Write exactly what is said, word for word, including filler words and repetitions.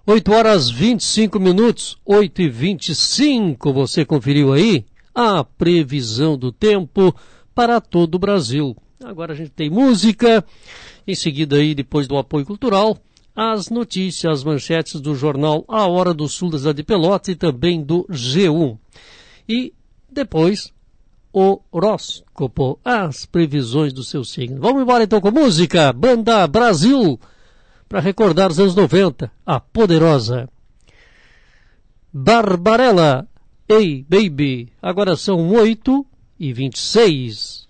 oito horas vinte e cinco minutos, oito e vinte e cinco, você conferiu aí a previsão do tempo para todo o Brasil. Agora a gente tem música, em seguida aí, depois do apoio cultural, as notícias, as manchetes do jornal A Hora do Sul da cidade de Pelotas e também do G um. E depois o horóscopo, as previsões do seu signo. Vamos embora então com música, Banda Brasil, para recordar os anos noventa, a poderosa Barbarella, Ei Baby. Agora são oito e vinte e seis.